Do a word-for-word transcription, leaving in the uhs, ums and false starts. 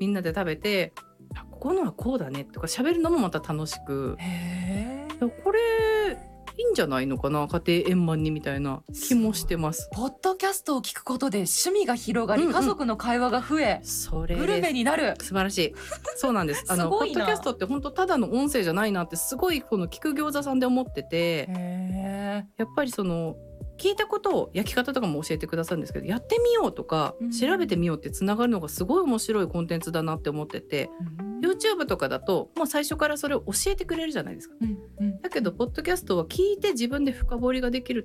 みんなで食べて、あここのはこうだねとか喋るのもまた楽しく、 へー、 これいいんじゃないのかな、家庭円満にみたいな気もしてます。 ポッドキャストを聞くことで趣味が広がり、 うんうん家族の会話が増え、 それです。 グルメになる。 素晴らしい。そうなんですあのすごいなポッドキャストって本当ただの音声じゃないなってすごいこの聞く餃子さんで思ってて、 へやっぱりその聞いたことを焼き方とかも教えてくださるんですけど、やってみようとかうん調べてみようってつながるのがすごい面白いコンテンツだなって思ってて、 ー、 YouTube とかだともう最初からそれを教えてくれるじゃないですか。 うんうん、 だけどポッドキャストは聞いて自分で深掘りができるっ